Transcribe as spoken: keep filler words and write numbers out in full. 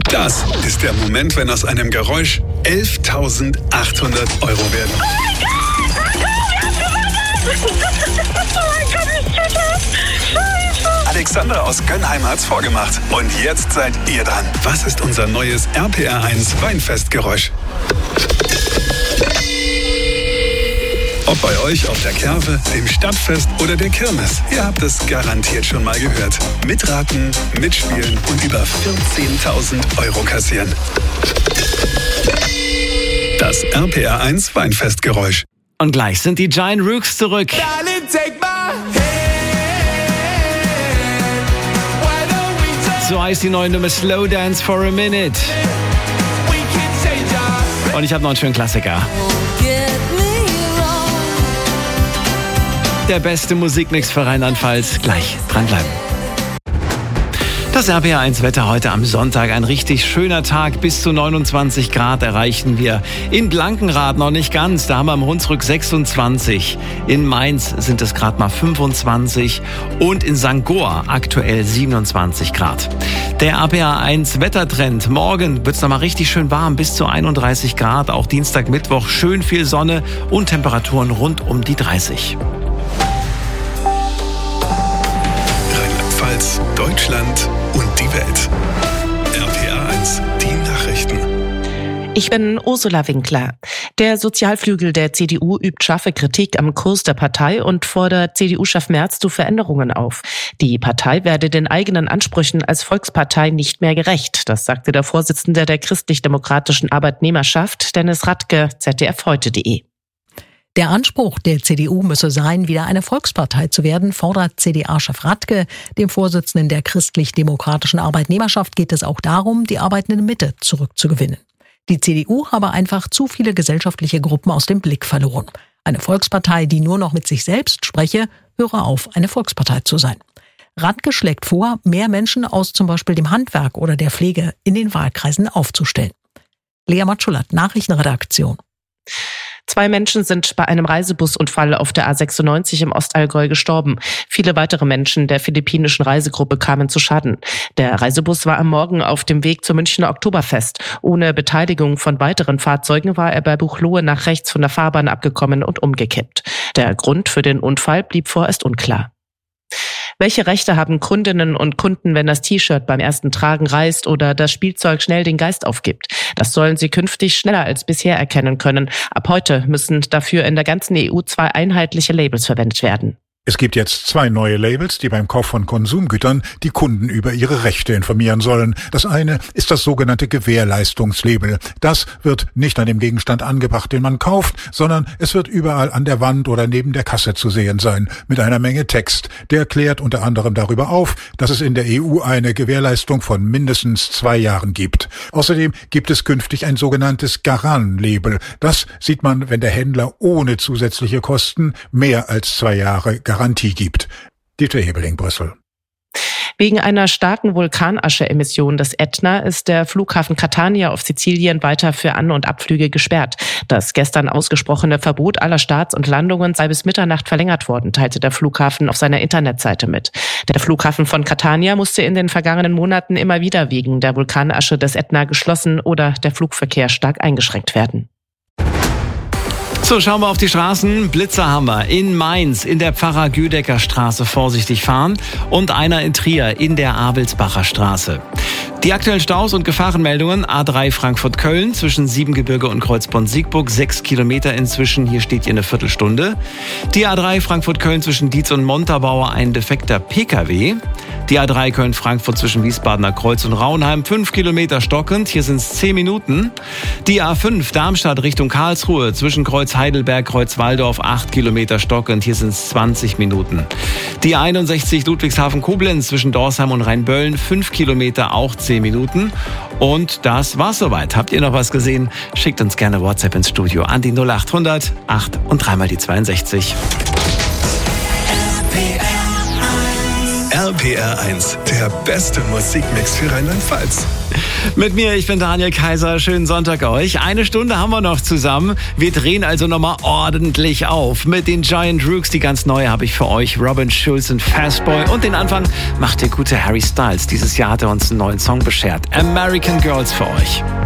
Das ist der Moment, wenn aus einem Geräusch elftausendachthundert Euro werden. Oh mein Gott! Oh mein Gott, ich tue das! Scheiße! Alexandra aus Gönnheim hat's vorgemacht. Und jetzt seid ihr dran. Was ist unser neues R P R eins Weinfestgeräusch? Ob bei euch auf der Kerwe, dem Stadtfest oder der Kirmes, ihr habt es garantiert schon mal gehört. Mitraten, mitspielen und über vierzehntausend Euro kassieren. Das R P R eins Weinfestgeräusch. Und gleich sind die Giant Rooks zurück. So heißt die neue Nummer Slow Dance for a Minute. Und ich habe noch einen schönen Klassiker. Der beste Musikmix für Rheinland-Pfalz. Gleich dranbleiben. Das R P R eins Wetter heute am Sonntag. Ein richtig schöner Tag. Bis zu neunundzwanzig Grad erreichen wir. In Blankenrath noch nicht ganz. Da haben wir am Hunsrück sechsundzwanzig. In Mainz sind es gerade mal fünfundzwanzig. Und in Sankt Goar aktuell siebenundzwanzig Grad. Der R P R eins Wettertrend. Morgen wird es nochmal richtig schön warm. Bis zu einunddreißig Grad. Auch Dienstag, Mittwoch schön viel Sonne und Temperaturen rund um die dreißig. Deutschland und die Welt. R P R eins, die Nachrichten. Ich bin Ursula Winkler. Der Sozialflügel der C D U übt scharfe Kritik am Kurs der Partei und fordert C D U-Chef Merz zu Veränderungen auf. Die Partei werde den eigenen Ansprüchen als Volkspartei nicht mehr gerecht. Das sagte der Vorsitzende der christlich-demokratischen Arbeitnehmerschaft, Dennis Radke, Z D F heute punkt de. Der Anspruch der C D U müsse sein, wieder eine Volkspartei zu werden, fordert C D A-Chef Radke. Dem Vorsitzenden der christlich-demokratischen Arbeitnehmerschaft geht es auch darum, die arbeitende Mitte zurückzugewinnen. Die C D U habe einfach zu viele gesellschaftliche Gruppen aus dem Blick verloren. Eine Volkspartei, die nur noch mit sich selbst spreche, höre auf, eine Volkspartei zu sein. Radke schlägt vor, mehr Menschen aus zum Beispiel dem Handwerk oder der Pflege in den Wahlkreisen aufzustellen. Lea Matschulat, Nachrichtenredaktion. Zwei Menschen sind bei einem Reisebusunfall auf der A sechsundneunzig im Ostallgäu gestorben. Viele weitere Menschen der philippinischen Reisegruppe kamen zu Schaden. Der Reisebus war am Morgen auf dem Weg zum Münchner Oktoberfest. Ohne Beteiligung von weiteren Fahrzeugen war er bei Buchloe nach rechts von der Fahrbahn abgekommen und umgekippt. Der Grund für den Unfall blieb vorerst unklar. Welche Rechte haben Kundinnen und Kunden, wenn das T-Shirt beim ersten Tragen reißt oder das Spielzeug schnell den Geist aufgibt? Das sollen sie künftig schneller als bisher erkennen können. Ab heute müssen dafür in der ganzen E U zwei einheitliche Labels verwendet werden. Es gibt jetzt zwei neue Labels, die beim Kauf von Konsumgütern die Kunden über ihre Rechte informieren sollen. Das eine ist das sogenannte Gewährleistungslabel. Das wird nicht an dem Gegenstand angebracht, den man kauft, sondern es wird überall an der Wand oder neben der Kasse zu sehen sein, mit einer Menge Text. Der klärt unter anderem darüber auf, dass es in der E U eine Gewährleistung von mindestens zwei Jahren gibt. Außerdem gibt es künftig ein sogenanntes Garant-Label. Das sieht man, wenn der Händler ohne zusätzliche Kosten mehr als zwei Jahre Garantie gibt. Dieter Hebeling, Brüssel. Wegen einer starken Vulkanasche-Emission des Ätna ist der Flughafen Catania auf Sizilien weiter für An- und Abflüge gesperrt. Das gestern ausgesprochene Verbot aller Starts und Landungen sei bis Mitternacht verlängert worden, teilte der Flughafen auf seiner Internetseite mit. Der Flughafen von Catania musste in den vergangenen Monaten immer wieder wegen der Vulkanasche des Ätna geschlossen oder der Flugverkehr stark eingeschränkt werden. So, schauen wir auf die Straßen. Blitzer haben wir in Mainz in der Pfarrer-Güdecker-Straße vorsichtig fahren und einer in Trier in der Abelsbacher Straße. Die aktuellen Staus und Gefahrenmeldungen: A drei Frankfurt-Köln zwischen Siebengebirge und Kreuzborn-Siegburg, sechs Kilometer inzwischen, hier steht ihr eine Viertelstunde. Die A drei Frankfurt-Köln zwischen Dietz und Montabaur, ein defekter P K W. Die A drei Köln-Frankfurt zwischen Wiesbadener Kreuz und Raunheim, fünf Kilometer stockend, hier sind es zehn Minuten. Die A fünf Darmstadt Richtung Karlsruhe zwischen Kreuz Heidelberg, Kreuz Walldorf, acht Kilometer stockend, hier sind es zwanzig Minuten. Die A einundsechzig Ludwigshafen-Koblenz zwischen Dorsheim und Rheinböllen, fünf Kilometer, auch zehn Minuten. Und das war's soweit. Habt ihr noch was gesehen? Schickt uns gerne WhatsApp ins Studio an die null acht hundert acht und dreimal die zweiundsechzig. R P R eins, der beste Musikmix für Rheinland-Pfalz. Mit mir, ich bin Daniel Kaiser. Schönen Sonntag euch. Eine Stunde haben wir noch zusammen. Wir drehen also nochmal ordentlich auf. Mit den Giant Rooks, die ganz neue, habe ich für euch. Robin Schulz und Fastboy. Und den Anfang macht der gute Harry Styles. Dieses Jahr hat er uns einen neuen Song beschert. American Girls für euch.